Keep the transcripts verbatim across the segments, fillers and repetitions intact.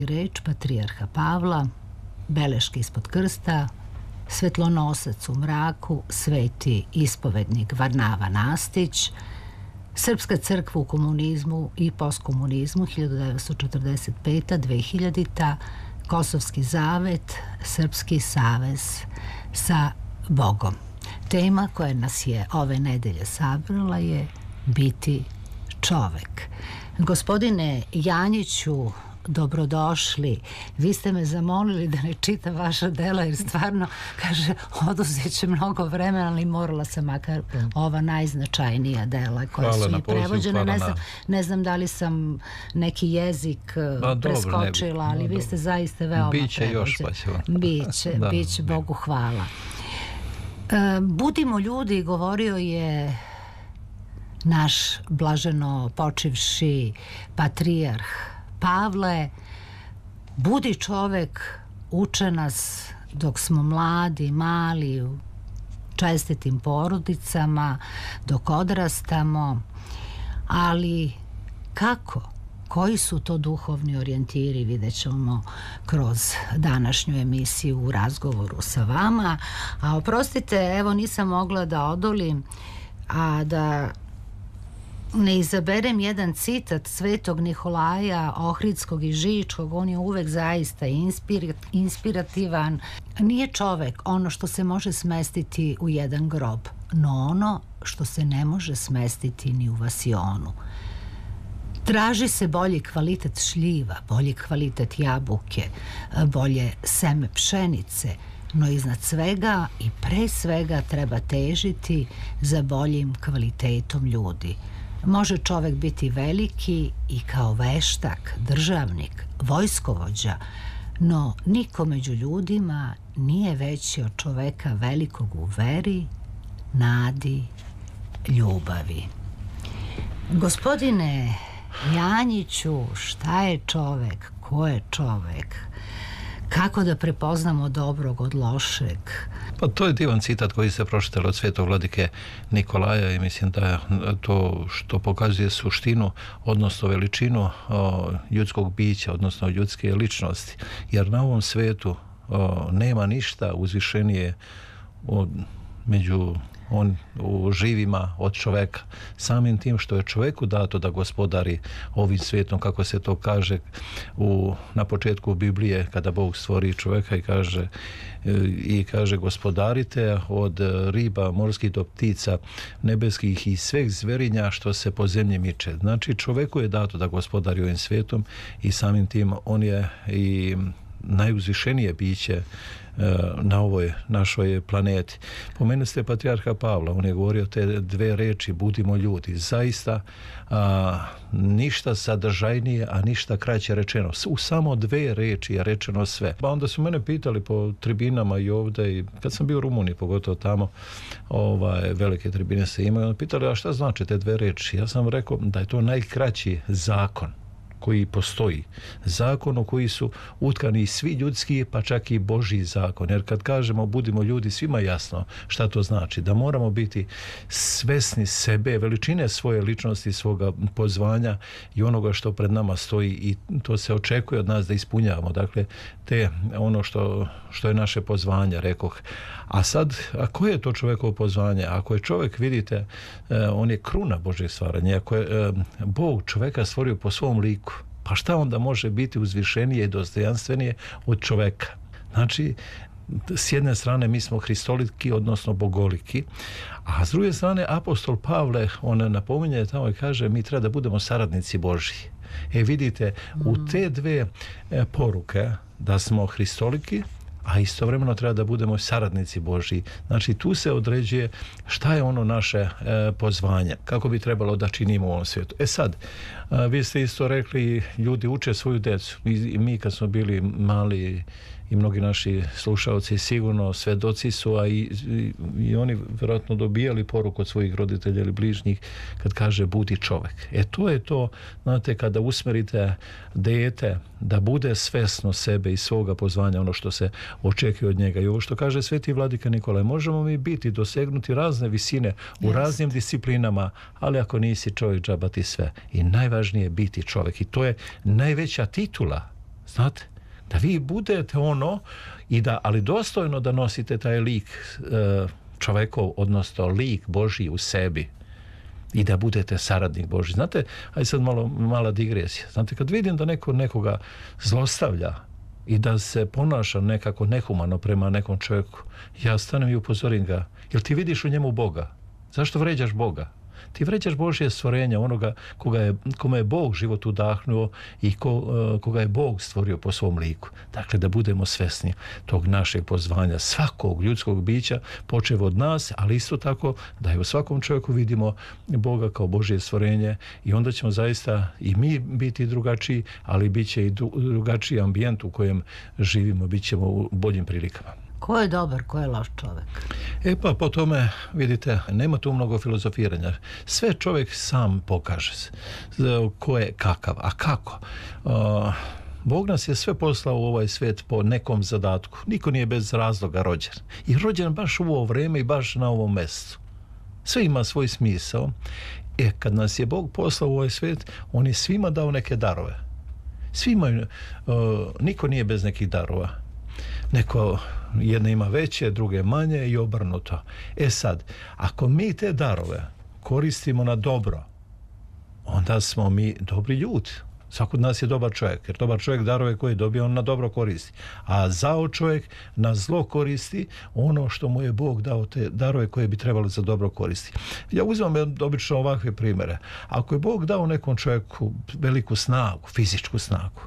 Reč patrijarha Pavla, beleške ispod krsta, svetlonosac u mraku, sveti ispovednik Varnava Nastić, Srpska crkva u komunizmu i postkomunizmu hiljadu devetsto četrdeset peta do dve hiljadite. Kosovski zavet, Srpski savez sa Bogom. Tema koja nas je ove nedelje sabrala je biti čovek. Gospodine Janjiću, dobrodošli. Vi ste me zamolili da ne čitam vaša dela jer stvarno, kaže, oduzet će mnogo vremena, ali morala sam makar ova najznačajnija dela koja su i prevođene. Ne znam, ne znam da li sam neki jezik ba, preskočila, ali vi ste zaista veoma biće još, pa ćemo. Biće, da, biće, Bogu hvala. E, budimo ljudi, govorio je naš blaženo počivši patrijarh Pavle. Budi čovek, uče nas dok smo mladi, mali, u čestitim porodicama, dok odrastamo, ali kako? Koji su to duhovni orijentiri, vidjet ćemo kroz današnju emisiju u razgovoru sa vama. A oprostite, evo nisam mogla da odolim, a da ne izaberem jedan citat svetog Nikolaja Ohridskog i Žičkog. On je uvek zaista inspir, inspirativan. Nije čovek ono što se može smestiti u jedan grob, no ono što se ne može smestiti ni u vasionu. Traži se bolji kvalitet šljiva, bolji kvalitet jabuke, bolje seme pšenice, no iznad svega i pre svega treba težiti za boljim kvalitetom ljudi. Može čovek biti veliki i kao veštak, državnik, vojskovođa, no niko među ljudima nije veći od čoveka velikog u veri, nadi, ljubavi. Gospodine Janjiću, šta je čovek? Ko je čovek? Kako da prepoznamo dobrog od lošeg? Pa to je divan citat koji se pročitao od svetog vladike Nikolaja i mislim da to što pokazuje suštinu, odnosno veličinu o, ljudskog bića, odnosno ljudske ličnosti. Jer na ovom svetu o, nema ništa uzvišenije od, među on u živima od čoveka. Samim tim što je čoveku dato da gospodari ovim svijetom, kako se to kaže u, na početku Biblije, kada Bog stvori čoveka i kaže i kaže gospodarite od riba, morskih do ptica, nebeskih i sveg zverinja što se po zemlji miče. Znači čoveku je dato da gospodari ovim svijetom i samim tim on je i najuzvišenije biće na ovoj našoj planeti. Pomenuli ste patrijarha Pavla, on je govorio te dve reči, budimo ljudi. Zaista a, ništa sadržajnije, a ništa kraće rečeno. U samo dve reči je rečeno sve. Pa onda su mene pitali po tribinama i ovdje, i kad sam bio u Rumuniji, pogotovo tamo, ovaj, velike tribine se imaju, onda pitali, a šta znači te dve reči? Ja sam rekao da je to najkraći zakon koji postoji. Zakon u koji su utkani svi ljudski, pa čak i Božji zakon. Jer kad kažemo budimo ljudi, svima jasno šta to znači. Da moramo biti svesni sebe, veličine svoje ličnosti, svoga pozvanja i onoga što pred nama stoji i to se očekuje od nas da ispunjavamo. Dakle, te ono što, što je naše pozvanje, rekoh. A sad, a koje je to čovekovo pozvanje? Ako je čovjek, vidite, on je kruna Božjeg stvaranja. Ako je Bog čoveka stvorio po svom liku, pa šta onda može biti uzvišenije i dostojanstvenije od čoveka? Znači, s jedne strane mi smo hristoliki, odnosno bogoliki, a s druge strane apostol Pavle, on napominje tamo i kaže mi treba da budemo saradnici Božji. E vidite, u te dve poruke da smo hristoliki, a istovremeno treba da budemo saradnici Božji. Znači tu se određuje šta je ono naše e, pozvanje, kako bi trebalo da činimo u ovom svijetu. E sad, a, vi ste isto rekli, ljudi uče svoju decu. I, i mi kad smo bili mali i mnogi naši slušalci sigurno svedoci su, a i, i, i oni vjerojatno dobijali poruku od svojih roditelja ili bližnjih kad kaže budi čovek. E to je to, znate, kada usmerite dete da bude svesno sebe i svoga pozvanja, ono što se očekuje od njega. I ovo što kaže sveti vladika Nikolaj, možemo mi biti, dosegnuti razne visine u yes. raznim disciplinama, ali ako nisi čovjek, džaba ti sve. I najvažnije je biti čovjek. I to je najveća titula Znate? Da vi budete ono, i da, ali dostojno da nosite taj lik e, čovekov, odnosno lik Božji u sebi i da budete saradnik Božji. Znate, aj sad malo, mala digresija. Znate, kad vidim da neko nekoga zlostavlja i da se ponaša nekako nehumano prema nekom čovjeku, ja stanem i upozorim ga, jel ti vidiš u njemu Boga? Zašto vređaš Boga? Ti vređaš Božje stvorenja, onoga koga je, kome je Bog život udahnuo i ko, koga je Bog stvorio po svom liku. Dakle, da budemo svesni tog našeg pozvanja svakog ljudskog bića, počev od nas, ali isto tako da je u svakom čovjeku vidimo Boga kao Božje stvorenje i onda ćemo zaista i mi biti drugačiji, ali bit će i drugačiji ambijent u kojem živimo, bit ćemo u boljim prilikama. Ko je dobar, ko je loš čovjek? E pa po tome, vidite, nema tu mnogo filozofiranja. Sve čovjek sam pokaže ko je kakav. A kako? Uh, Bog nas je sve poslao u ovaj svijet po nekom zadatku. Niko nije bez razloga rođen. I rođen baš u ovo vrijeme i baš na ovom mjestu. Sve ima svoj smisao. E, kad nas je Bog poslao u ovaj svijet, on je svima dao neke darove. Svima, uh, niko nije bez nekih darova. Neko, jedne ima veće, druge manje i obrnuto. E sad, ako mi te darove koristimo na dobro, onda smo mi dobri ljudi. Svako od nas je dobar čovjek, jer dobar čovjek darove koje dobije, on na dobro koristi. A zao čovjek na zlo koristi ono što mu je Bog dao, te darove koje bi trebalo za dobro koristiti. Ja uzimam obično ovakve primjere. Ako je Bog dao nekom čovjeku veliku snagu, fizičku snagu,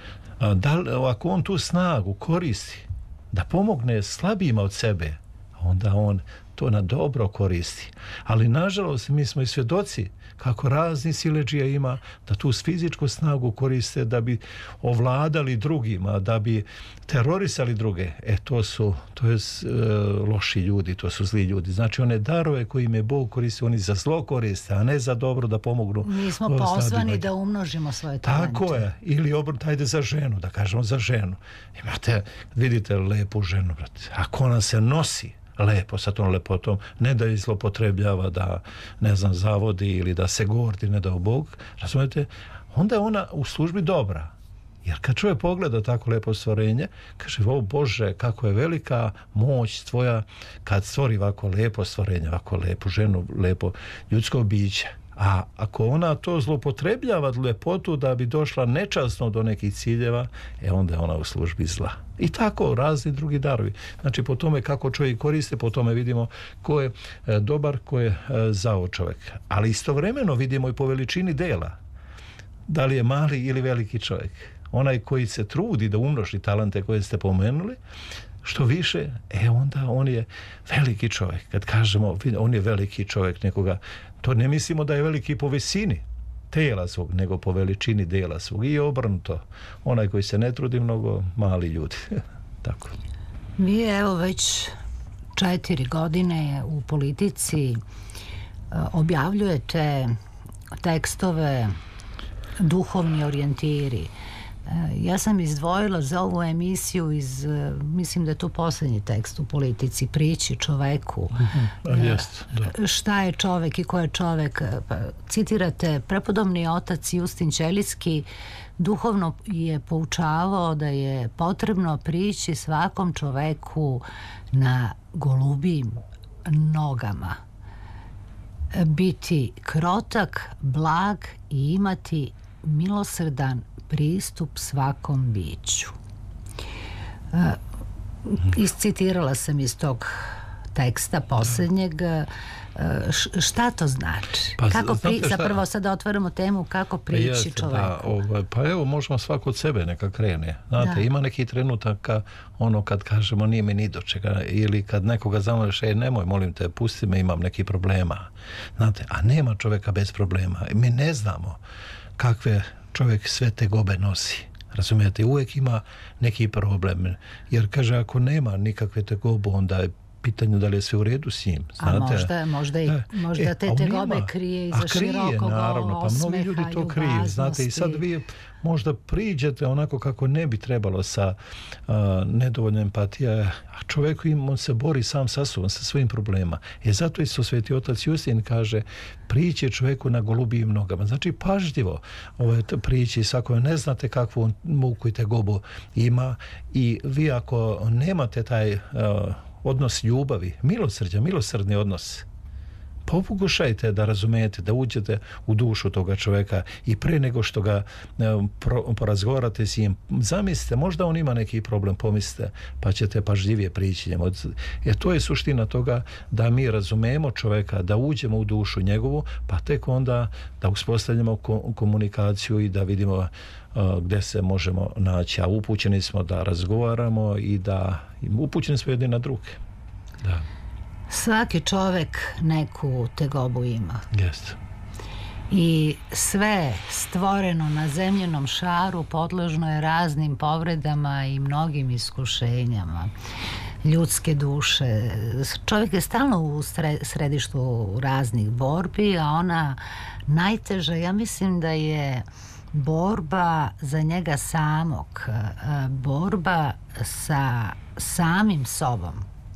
da, ako on tu snagu koristi da pomogne slabijima od sebe, onda on to na dobro koristi. Ali nažalost mi smo i svjedoci kako razni siledžija ima da tu fizičku snagu koriste da bi ovladali drugima, da bi terorisali druge. E to su to je e, loši ljudi, to su zli ljudi. Znači one darove koje im je Bog koristi, oni za zlo koriste, a ne za dobro da pomognu. Mi smo pozvani da umnožimo svoje talente. Tako je. Ili obrnuto, ajde za ženu, da kažemo za ženu. Imate, vidite lepu ženu, brate. Ako ona se nosi lepo sa tom lepotom, ne da je zlopotrebljava, da ne znam, zavodi ili da se gordi, ne dao Bog, razumijete, onda je ona u službi dobra. Jer kad čovjek pogleda tako lepo stvorenje, kaže, o Bože, kako je velika moć tvoja kad stvori ovako lepo stvorenje, ovako lepu ženu, lepo ljudsko biće. A ako ona to zlopotrebljava lepotu da bi došla nečasno do nekih ciljeva, e onda je ona u službi zla. I tako razni drugi darovi. Znači po tome kako čovjek koriste, po tome vidimo ko je e, dobar, ko je e, zao čovjek. Ali istovremeno vidimo i po veličini dela. Da li je mali ili veliki čovjek. Onaj koji se trudi da umnoži talente koje ste pomenuli, što više, e onda on je veliki čovjek. Kad kažemo on je veliki čovjek nekoga, to ne mislimo da je veliki po visini tela svog, nego po veličini dela svog. I obrnuto, onaj koji se ne trudi mnogo, mali ljudi. Tako. Vi evo već četiri godine u politici objavljujete tekstove duhovni orijentiri. Ja sam izdvojila za ovu emisiju iz, mislim da je to posljednji tekst u politici, priči čoveku. Uh-huh. Jest, da. Šta je čovek i ko je čovek? Citirate, prepodobni otac Justin Ćelijski duhovno je poučavao da je potrebno prići svakom čoveku na golubim nogama. Biti krotak, blag i imati milosrdan pristup svakom biću. Uh, iscitirala sam iz tog teksta posljednjeg. Uh, šta to znači? Pa, kako pri... šta... Zapravo sada otvaramo temu kako prići Jeste, čoveku. Da, ovaj, pa evo, možemo svako od sebe neka krene. Znate, da. Ima neki trenutaka ono kad kažemo nije mi ni do čega, ili kad nekoga zamoliš, ej nemoj, molim te, pusti me, imam neki problema. Znate, a nema čovjeka bez problema. Mi ne znamo kakve čovjek sve te gobe nosi. Razumijete, uvijek ima neki problem. Jer kaže, ako nema nikakve te gobu, onda je pitanju da li je sve u redu s njim. Znate? A možda, možda, i, e, možda e, te tegobe krije iza širokog naravno, pa mnogi ljudi to kriju. Znate, i sad vi možda priđete onako kako ne bi trebalo sa uh, nedovoljno empatija, a čovjek im, on se bori sam sa sobom, sa svojim problema. I zato isto Sveti otac Justin kaže, prići čovjeku na golubijim nogama. Znači, pažljivo ovaj, prići, svako ne znate kakvu muku i tegobu ima, i vi ako nemate taj uh, odnos ljubavi, milosrđa, milosrdni odnos, pa pokušajte da razumijete, da uđete u dušu toga čovjeka i pre nego što ga pro, porazgovarate s njim, zamislite, možda on ima neki problem, pomislite, pa ćete pažljivije prići njemu. Jer to je suština toga, da mi razumijemo čovjeka, da uđemo u dušu njegovu, pa tek onda da uspostavljamo komunikaciju i da vidimo uh, gdje se možemo naći. A upućeni smo da razgovaramo i da upućeni smo jedni na druge. Da. Svaki čovjek neku tegobu ima. Jeste. I sve stvoreno na zemljenom šaru podložno je raznim povredama i mnogim iskušenjama ljudske duše. Čovjek je stalno u središtu raznih borbi, a ona najteža, ja mislim da je borba za njega samog, borba sa samim sobom.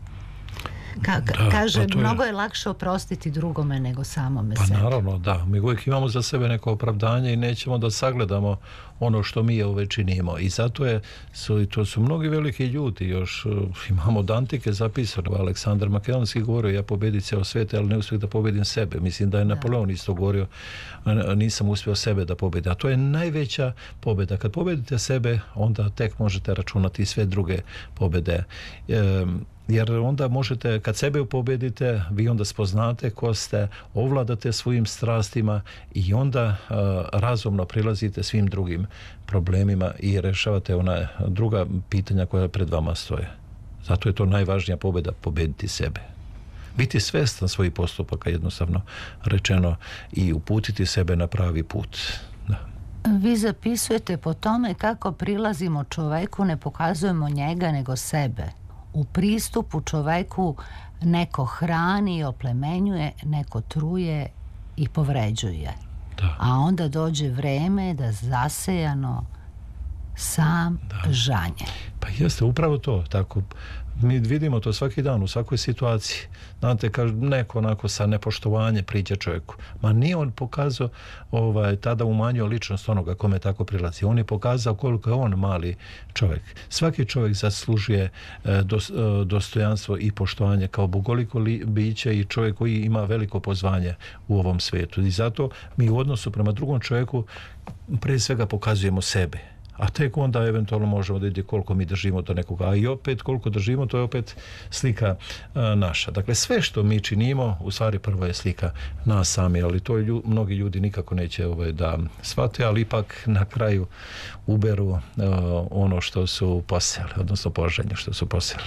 Ka, da, kaže, pa mnogo je... je lakše oprostiti drugome nego samome pa sebi. Pa naravno, da. Mi uvijek imamo za sebe neko opravdanje i nećemo da sagledamo ono što mi ove činimo. I zato je, su, to su mnogi veliki ljudi. Još uh, imamo od antike zapisano. Aleksandar Makedonski govorio, ja pobedi ceo svijet, ali ne uspio da pobedim sebe. Mislim da je Napoleon isto govorio, nisam uspio sebe da pobedim. A to je najveća pobeda. Kad pobedite sebe, onda tek možete računati sve druge pobede. Um, jer onda možete, kad sebe pobedite, vi onda spoznate ko ste, ovladate svojim strastima i onda uh, razumno prilazite svim drugim problemima i rešavate ona druga pitanja koja pred vama stoje. Zato je to najvažnija pobjeda, pobediti sebe. Biti svjestan svojih postupaka, jednostavno rečeno, i uputiti sebe na pravi put. Da. Vi zapisujete po tome kako prilazimo čoveku, ne pokazujemo njega nego sebe. U pristupu čoveku neko hrani i oplemenjuje, neko truje i povređuje. Da. A onda dođe vreme da zasejano sam da. žanje. Pa jeste, upravo to. Tako, mi vidimo to svaki dan, u svakoj situaciji. Znate, kaže, neko onako sa nepoštovanje priđe čovjeku. Ma nije on pokazao, ovaj, tada umanjio ličnost onoga kome tako prilazi. On je pokazao koliko je on mali čovjek. Svaki čovjek zaslužuje e, dos, e, dostojanstvo i poštovanje kao bogoliko li, biće i čovjek koji ima veliko pozvanje u ovom svijetu. I zato mi u odnosu prema drugom čovjeku prije svega pokazujemo sebe. A tek onda eventualno možemo da vidjeti koliko mi držimo do nekoga. A i opet koliko držimo, to je opet slika a, naša. Dakle, sve što mi činimo, u stvari prvo je slika nas sami, ali to lju, mnogi ljudi nikako neće ovaj, da shvate, ali ipak na kraju uberu a, ono što su poseli, odnosno poželjno što su poseli.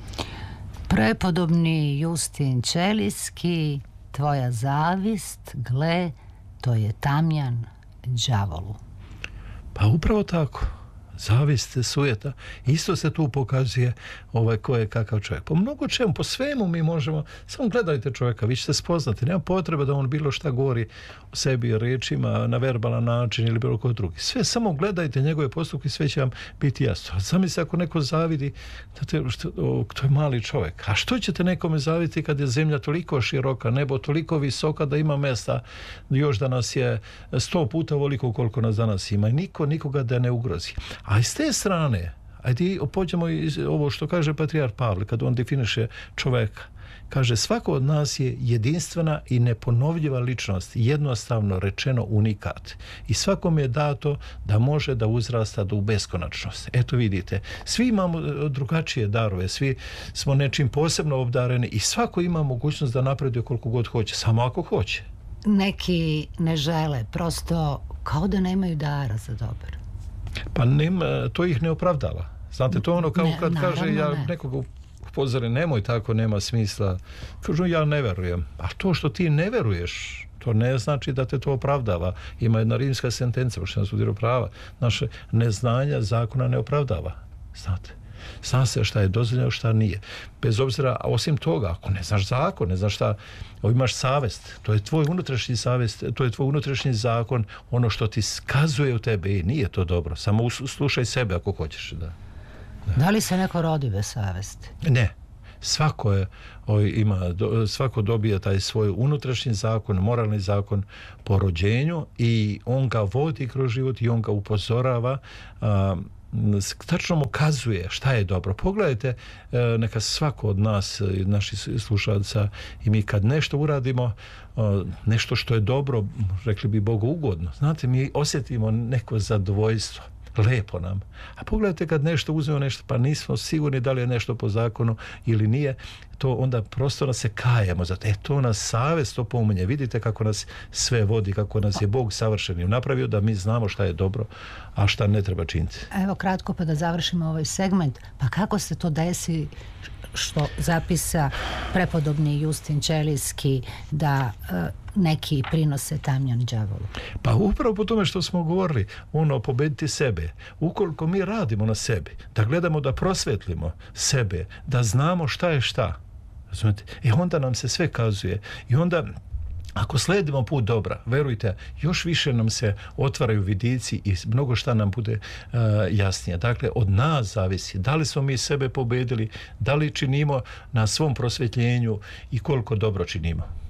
Prepodobni Justin Ćelijski, tvoja zavist, gle, to je tamjan đavolu. Pa upravo tako. Zavist, sujeta. Isto se tu pokazuje ovaj, ko je kakav čovjek. Po mnogo čemu, po svemu mi možemo, samo gledajte čovjeka, vi ćete spoznati. Nema potrebe da on bilo šta govori o sebi rečima na verbalan način ili bilo koji drugi. Sve samo gledajte njegove postupke, sve će vam biti jasno. Zamislite ako neko zavidi, znate, što, o, to je mali čovjek. A što ćete nekome zaviditi kad je zemlja toliko široka, nebo toliko visoka da ima mjesta još da nas je sto puta ovoliko koliko nas danas ima i niko nikoga da ne ugrozi. A iz te strane, ajde pođemo iz ovo što kaže patrijarh Pavle, kad on definiše čoveka, kaže svako od nas je jedinstvena i neponovljiva ličnost, jednostavno rečeno unikat. I svakom je dato da može da uzrasta do beskonačnosti. Eto vidite, svi imamo drugačije darove, svi smo nečim posebno obdareni i svako ima mogućnost da napreduje koliko god hoće, samo ako hoće. Neki ne žele, prosto kao da nemaju dara za dobro. Pa nema, to ih ne opravdava. Znate, to ono kao ne, kad naravno, kaže ja ne. Nekoga upozore, nemoj tako, nema smisla. Kažu, ja ne verujem. A to što ti ne veruješ, to ne znači da te to opravdava. Ima jedna rimska sentenca, pošto sam studirao prava. Naše neznanja zakona ne opravdava. Znate. Zna se šta je dozvoljeno, šta nije. Bez obzira, osim toga, ako ne znaš zakon, ne znaš šta, imaš savest, to je tvoj unutrašnji savest, to je tvoj unutrašnji zakon, ono što ti skazuje u tebe, i nije to dobro. Samo slušaj sebe ako hoćeš. Da, da. Da li se neko rodi bez savesti? Ne. Svako je, ima, svako dobija taj svoj unutrašnji zakon, moralni zakon po rođenju i on ga vodi kroz život i on ga upozorava, a, tačno mu kazuje šta je dobro. Pogledajte, neka svako od nas, naših slušalca, i mi kad nešto uradimo, nešto što je dobro, rekli bi Bogu ugodno, znate, mi osjetimo neko zadovoljstvo. Lepo nam. A pogledajte kad nešto uzmemo nešto, pa nismo sigurni da li je nešto po zakonu ili nije, to onda prosto nas se kajemo za to. E, to nas savest opominje. Vidite kako nas sve vodi, kako nas je Bog savršenim napravio, da mi znamo šta je dobro, a šta ne treba činiti. Evo kratko pa da završimo ovaj segment. Pa kako se to desi što zapisa prepodobni Justin Ćelijski da e, neki prinose tamjan đavolu? Pa upravo po tome što smo govorili, ono, pobediti sebe. Ukoliko mi radimo na sebi, da gledamo da prosvetlimo sebe, da znamo šta je šta, razumete? I onda nam se sve kazuje. I onda, ako sledimo put dobra, verujte, još više nam se otvaraju vidici i mnogo šta nam bude uh, jasnije. Dakle, od nas zavisi da li smo mi sebe pobedili, da li činimo na svom prosvetljenju i koliko dobro činimo.